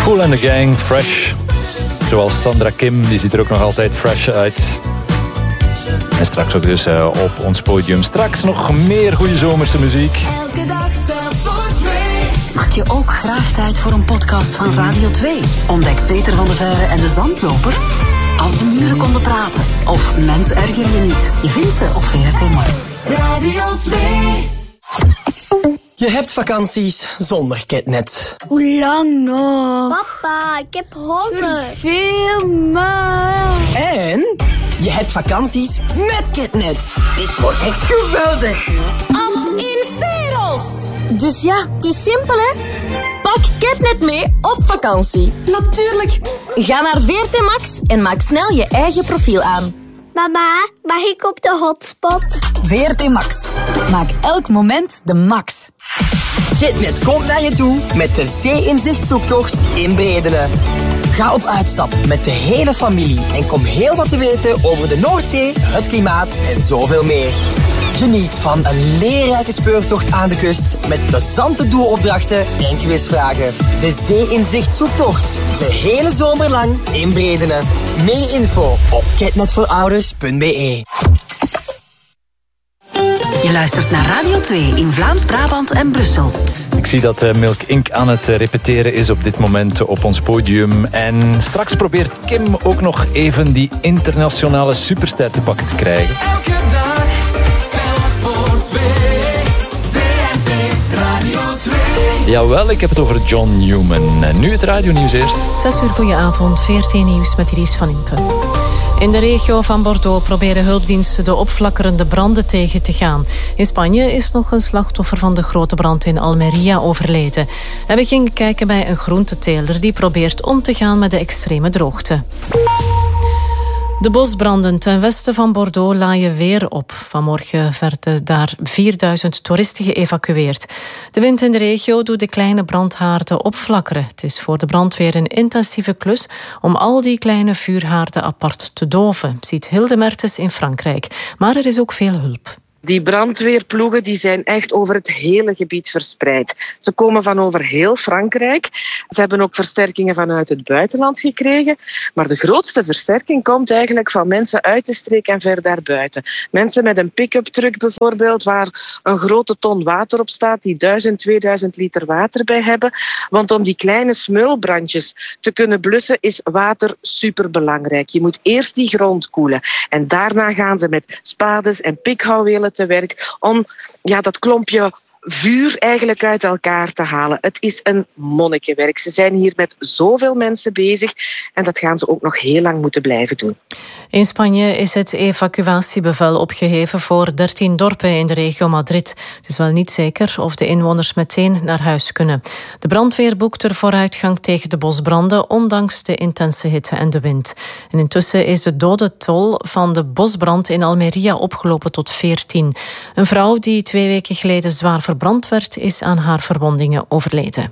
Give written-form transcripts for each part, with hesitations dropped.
Kool and the Gang, fresh. Zoals Sandra Kim, die ziet er ook nog altijd fresh uit. En straks ook dus op ons podium. Straks nog meer goede zomerse muziek. Elke dag telt voor twee. Maak je ook graag tijd voor een podcast van Radio 2? Ontdek Peter van der Veire en de Zandloper. Als de muren konden praten. Of Mens erger je niet. Je vindt ze op VRT Max. Radio 2. Je hebt vakanties zonder Ketnet. Hoe lang nog? Papa, ik heb honger. Veel maar. En je hebt vakanties met Ketnet. Dit wordt echt geweldig. Ans in Veros. Dus ja, het is simpel hè. Pak Ketnet mee op vakantie. Natuurlijk. Ga naar VRT Max en maak snel je eigen profiel aan. Mama, mag ik op de hotspot? VRT Max. Maak elk moment de max. Ketnet komt naar je toe met de Zee-inzicht-zoektocht in Bredene. Ga op uitstap met de hele familie en kom heel wat te weten over de Noordzee, het klimaat en zoveel meer. Geniet van een leerrijke speurtocht aan de kust met plezante doelopdrachten en quizvragen. De Zee-inzicht-zoektocht. De hele zomer lang in Bredene. Meer info op ketnetvoorouders.be. Je luistert naar Radio 2 in Vlaams-Brabant en Brussel. Ik zie dat Milk Inc. aan het repeteren is op dit moment op ons podium. En straks probeert Kim ook nog even die internationale superster te pakken te krijgen. Elke dag telt voor twee. VRT Radio 2. Jawel, ik heb het over John Newman. En nu het radionieuws eerst. 6 uur, goedenavond. VRT Nieuws met Iris van Impe. In de regio van Bordeaux proberen hulpdiensten de opflakkerende branden tegen te gaan. In Spanje is nog een slachtoffer van de grote brand in Almería overleden. En we gingen kijken bij een groenteteler die probeert om te gaan met de extreme droogte. De bosbranden ten westen van Bordeaux laaien weer op. Vanmorgen werden daar 4000 toeristen geëvacueerd. De wind in de regio doet de kleine brandhaarden opflakkeren. Het is voor de brandweer een intensieve klus om al die kleine vuurhaarden apart te doven, ziet Hilde Mertens in Frankrijk. Maar er is ook veel hulp. Die brandweerploegen die zijn echt over het hele gebied verspreid. Ze komen van over heel Frankrijk. Ze hebben ook versterkingen vanuit het buitenland gekregen. Maar de grootste versterking komt eigenlijk van mensen uit de streek en ver daarbuiten. Mensen met een pick-up truck bijvoorbeeld, waar een grote ton water op staat, die 1000, 2000 liter water bij hebben. Want om die kleine smeulbrandjes te kunnen blussen is water superbelangrijk. Je moet eerst die grond koelen. En daarna gaan ze met spades en pikhouwelen te werk om dat klompje vuur eigenlijk uit elkaar te halen. Het is een monnikenwerk. Ze zijn hier met zoveel mensen bezig en dat gaan ze ook nog heel lang moeten blijven doen. In Spanje is het evacuatiebevel opgeheven voor 13 dorpen in de regio Madrid. Het is wel niet zeker of de inwoners meteen naar huis kunnen. De brandweer boekt er vooruitgang tegen de bosbranden, ondanks de intense hitte en de wind. En intussen is de dodentol van de bosbrand in Almería opgelopen tot 14. Een vrouw die 2 weken geleden zwaar verbrand werd, is aan haar verwondingen overleden.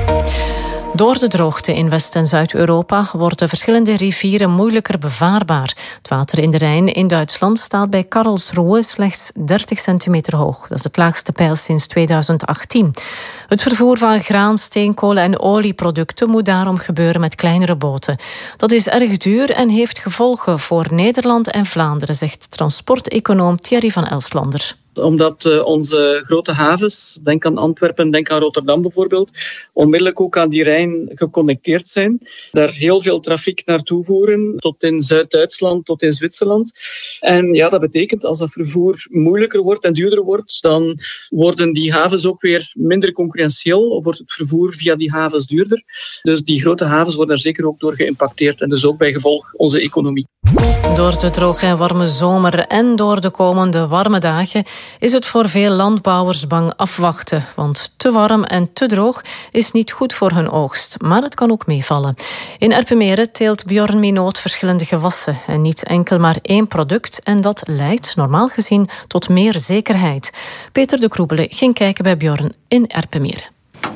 Door de droogte in West- en Zuid-Europa worden verschillende rivieren moeilijker bevaarbaar. Het water in de Rijn in Duitsland staat bij Karlsruhe slechts 30 centimeter hoog. Dat is het laagste peil sinds 2018. Het vervoer van graan, steenkolen en olieproducten moet daarom gebeuren met kleinere boten. Dat is erg duur en heeft gevolgen voor Nederland en Vlaanderen, zegt transporteconoom Thierry van Elslander. Omdat onze grote havens, denk aan Antwerpen, denk aan Rotterdam bijvoorbeeld, onmiddellijk ook aan die Rijn geconnecteerd zijn. Daar heel veel trafiek naartoe voeren, tot in Zuid-Duitsland, tot in Zwitserland. En ja, dat betekent als dat vervoer moeilijker wordt en duurder wordt, dan worden die havens ook weer minder concurrentieel, of wordt het vervoer via die havens duurder. Dus die grote havens worden er zeker ook door geïmpacteerd en dus ook bij gevolg onze economie. Door de droge en warme zomer en door de komende warme dagen is het voor veel landbouwers bang afwachten. Want te warm en te droog is niet goed voor hun oogst. Maar het kan ook meevallen. In Erpenmeren teelt Bjorn Minoot verschillende gewassen. En niet enkel maar 1 product. En dat leidt, normaal gezien, tot meer zekerheid. Peter de Kroebele ging kijken bij Bjorn in Erpenmeren.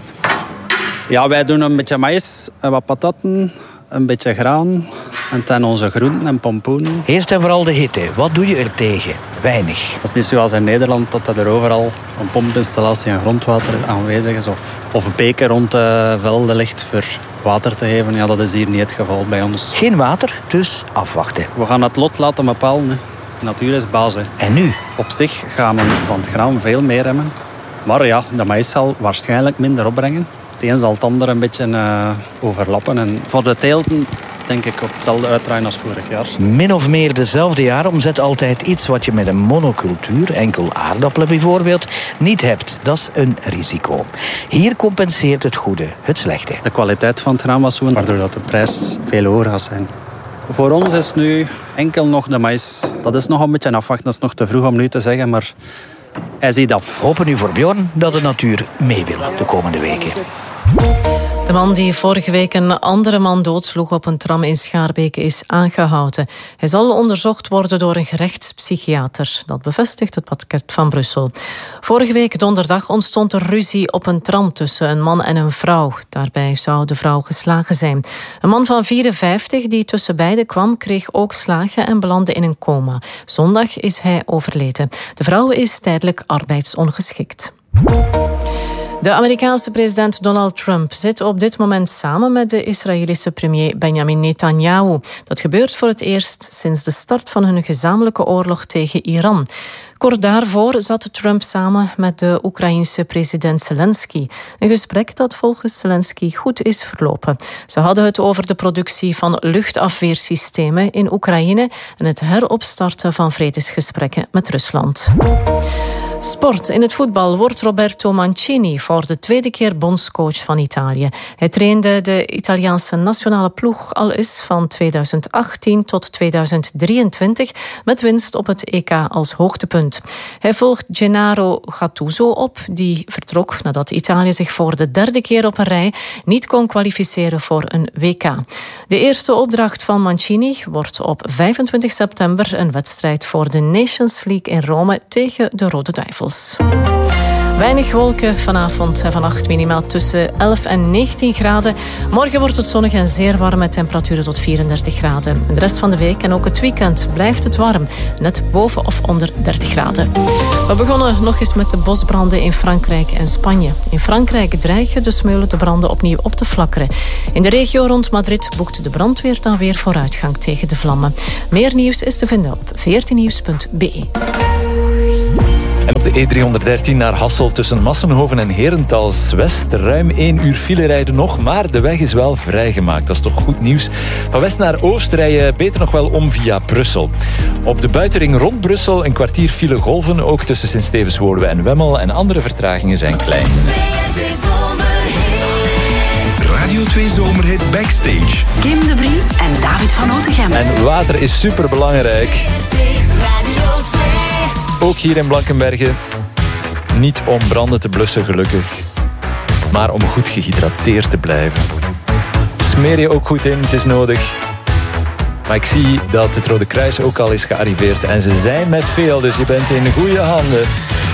Ja, wij doen een beetje maïs, wat patatten, een beetje graan en dan onze groenten en pompoenen. Eerst en vooral de hitte. Wat doe je er tegen? Weinig. Het is niet zoals in Nederland dat er overal een pompinstallatie en grondwater aanwezig is of beken rond de velden ligt voor water te geven. Ja, dat is hier niet het geval bij ons. Geen water, dus afwachten. We gaan het lot laten bepalen. Hè. De natuur is baas. Hè. En nu? Op zich gaan we van het graan veel meer hebben. Maar ja, de maïs zal waarschijnlijk minder opbrengen. Het een zal het ander een beetje overlappen. En voor de teelten denk ik op hetzelfde uitdraaien als vorig jaar. Min of meer dezelfde jaaromzet, altijd iets wat je met een monocultuur, enkel aardappelen bijvoorbeeld, niet hebt. Dat is een risico. Hier compenseert het goede het slechte. De kwaliteit van het graan was zo, waardoor dat de prijs veel hoger gaat zijn. Voor ons is nu enkel nog de maïs. Dat is nog een beetje afwachten, dat is nog te vroeg om nu te zeggen, maar hij ziet af. Hopen nu voor Bjorn dat de natuur mee wil de komende weken. De man die vorige week een andere man doodsloeg op een tram in Schaarbeke is aangehouden. Hij zal onderzocht worden door een gerechtspsychiater. Dat bevestigt het parket van Brussel. Vorige week donderdag ontstond er ruzie op een tram tussen een man en een vrouw. Daarbij zou de vrouw geslagen zijn. Een man van 54 die tussen beiden kwam, kreeg ook slagen en belandde in een coma. Zondag is hij overleden. De vrouw is tijdelijk arbeidsongeschikt. De Amerikaanse president Donald Trump zit op dit moment samen met de Israëlische premier Benjamin Netanyahu. Dat gebeurt voor het eerst sinds de start van hun gezamenlijke oorlog tegen Iran. Kort daarvoor zat Trump samen met de Oekraïense president Zelensky. Een gesprek dat volgens Zelensky goed is verlopen. Ze hadden het over de productie van luchtafweersystemen in Oekraïne en het heropstarten van vredesgesprekken met Rusland. Sport. In het voetbal wordt Roberto Mancini voor de tweede keer bondscoach van Italië. Hij trainde de Italiaanse nationale ploeg al eens van 2018 tot 2023 met winst op het EK als hoogtepunt. Hij volgt Gennaro Gattuso op, die vertrok nadat Italië zich voor de derde keer op een rij niet kon kwalificeren voor een WK. De eerste opdracht van Mancini wordt op 25 september een wedstrijd voor de Nations League in Rome tegen de Rode Duivels. Weinig wolken vanavond en vannacht, minimaal tussen 11 en 19 graden. Morgen wordt het zonnig en zeer warm met temperaturen tot 34 graden. En de rest van de week en ook het weekend blijft het warm, net boven of onder 30 graden. We begonnen nog eens met de bosbranden in Frankrijk en Spanje. In Frankrijk dreigen de smeulende branden opnieuw op te flakkeren. In de regio rond Madrid boekt de brandweer dan weer vooruitgang tegen de vlammen. Meer nieuws is te vinden op 14nieuws.be. En op de E313 naar Hasselt tussen Massenhoven en Herentals-West. Ruim 1 uur file rijden nog, maar de weg is wel vrijgemaakt. Dat is toch goed nieuws. Van west naar oost rij je beter nog wel om via Brussel. Op de buitenring rond Brussel een kwartier file golven. Ook tussen Sint-Stevens-Woluwe en Wemmel. En andere vertragingen zijn klein. Radio 2 Zomerhit Backstage. Kim de Brie en David van Otegem. En water is superbelangrijk. Ook hier in Blankenberge. Niet om branden te blussen, gelukkig. Maar om goed gehydrateerd te blijven. Smeer je ook goed in, het is nodig. Maar ik zie dat het Rode Kruis ook al is gearriveerd. En ze zijn met veel, dus je bent in goede handen.